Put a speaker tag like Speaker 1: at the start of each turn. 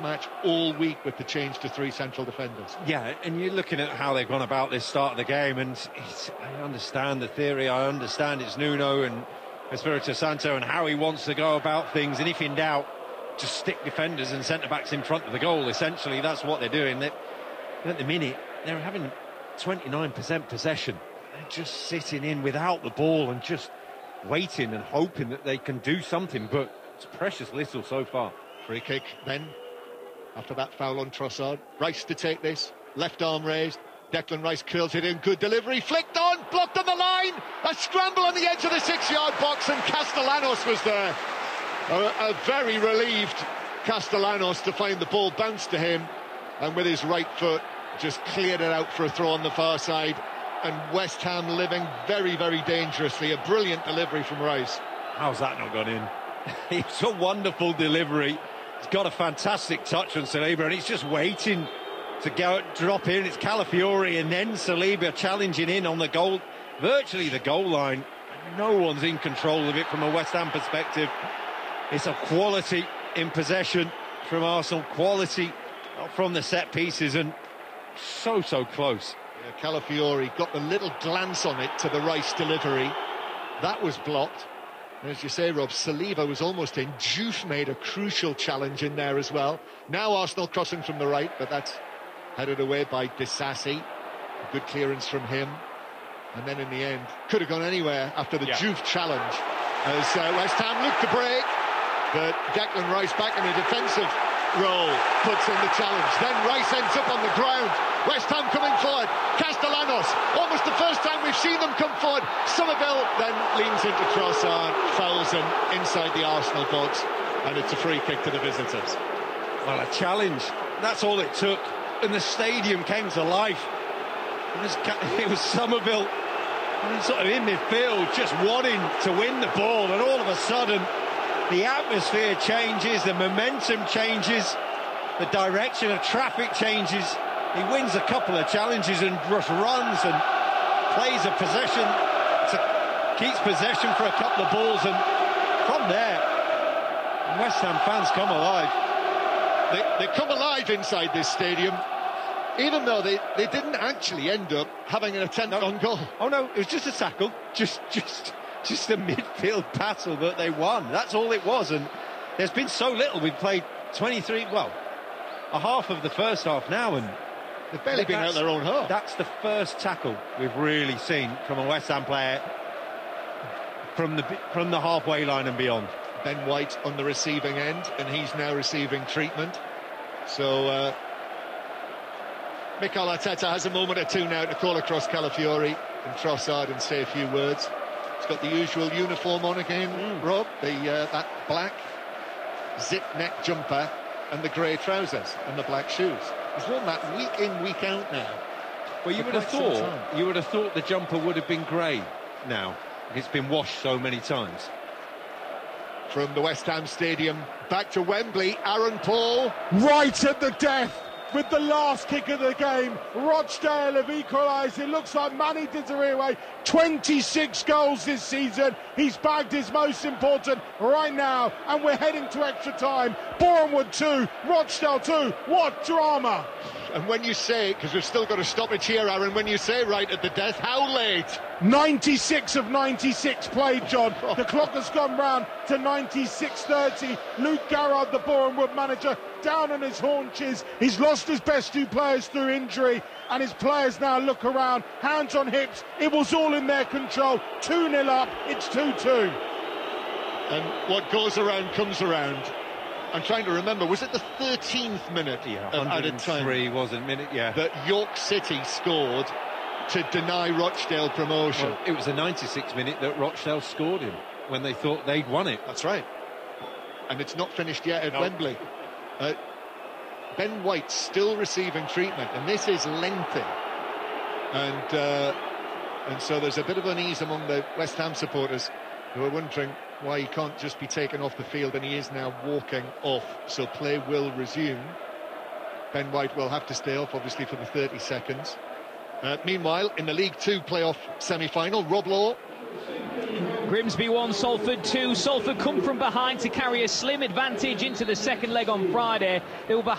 Speaker 1: match all week with the change to 3 central defenders.
Speaker 2: Yeah, and you're looking at how they've gone about this start of the game, and I understand the theory, I understand it's Nuno and Espirito Santo and how he wants to go about things, and if in doubt, just stick defenders and centre-backs in front of the goal. Essentially, that's what they're doing. At the minute, they're having 29% possession. They're just sitting in without the ball and just waiting and hoping that they can do something, but it's precious little so far.
Speaker 1: Free kick then, after that foul on Trossard. Rice to take this, left arm raised. Declan Rice curls it in, good delivery, flicked on, blocked on the line. A scramble on the edge of the 6-yard box, and Castellanos was there. A very relieved Castellanos to find the ball bounced to him, and with his right foot just cleared it out for a throw on the far side. And West Ham living very, very dangerously. A brilliant delivery from Rice.
Speaker 2: How's that not gone in? It's a wonderful delivery. He's got a fantastic touch on Saliba, and he's just waiting to drop in. It's Calafiori and then Saliba challenging in on the goal, virtually the goal line. No one's in control of it from a West Ham perspective. It's a quality in possession from Arsenal, quality from the set pieces, and so close.
Speaker 1: Yeah, Calafiori got the little glance on it to the Rice delivery. That was blocked. And as you say, Rob, Saliba was almost in. Diouf made a crucial challenge in there as well. Now Arsenal crossing from the right, but that's headed away by Disasi. A good clearance from him. And then in the end, could have gone anywhere after the Diouf challenge. As West Ham looked to break, but Declan Rice back in a defensive role puts in the challenge. Then Rice ends up on the ground. West Ham coming forward. Castellanos, almost the first time we've seen them come forward. Somerville then leans into Trossard, fouls him inside the Arsenal box, and it's a free kick to the visitors.
Speaker 2: Well, a challenge, that's all it took, and the stadium came to life. It was Somerville sort of in midfield, just wanting to win the ball, and all of a sudden the atmosphere changes, the momentum changes, the direction of traffic changes. He wins a couple of challenges and just runs and plays a possession, keeps possession for a couple of balls, and from there, West Ham fans come alive.
Speaker 1: They come alive inside this stadium, even though they didn't actually end up having an attempt on goal.
Speaker 2: Oh no, it was just a tackle, just a midfield battle that they won. That's all it was, and there's been so little. We've played 23, well, a half of the first half now, and
Speaker 1: they've barely been out their own half.
Speaker 2: That's the first tackle we've really seen from a West Ham player from the halfway line and beyond.
Speaker 1: Ben White on the receiving end, and he's now receiving treatment. So Mikel Arteta has a moment or two now to call across Calafiori and Trossard and say a few words. He's got the usual uniform on again, Rob, that black zip neck jumper and the grey trousers and the black shoes. He's worn that week in, week out now.
Speaker 2: Well, you would have thought the jumper would have been grey now. It's been washed so many times.
Speaker 1: From the West Ham Stadium back to Wembley, Aaron Paul.
Speaker 3: Right at the death with the last kick of the game. Rochdale have equalised. It looks like Manny Desiree, 26 goals this season. He's bagged his most important right now, and we're heading to extra time. Bournemouth 2, Rochdale 2. What drama!
Speaker 1: And when you say, because we've still got a stoppage here, Aaron, when you say right at the death, how late?
Speaker 3: 96 of 96 played, John. The clock has gone round to 96:30. Luke Garrard, the Bournemouth manager, down on his haunches. He's lost his best 2 players through injury, and his players now look around, hands on hips. It was all in their control. 2-0 up, it's 2-2.
Speaker 1: And what goes around comes around. I'm trying to remember, was it the 13th minute of added time?
Speaker 2: 103 wasn't minute,
Speaker 1: that York City scored to deny Rochdale promotion.
Speaker 2: Well, it was the 96th minute that Rochdale scored him when they thought they'd won it.
Speaker 1: That's right. And it's not finished yet at Wembley. Ben White still receiving treatment, and this is lengthy. And so there's a bit of unease among the West Ham supporters who are wondering why he can't just be taken off the field, and he is now walking off. So play will resume. Ben White will have to stay off, obviously, for the 30 seconds. Meanwhile, in the League Two playoff semi-final, Rob Law.
Speaker 4: Grimsby 1, Salford 2. Salford come from behind to carry a slim advantage into the second leg on Friday. They were behind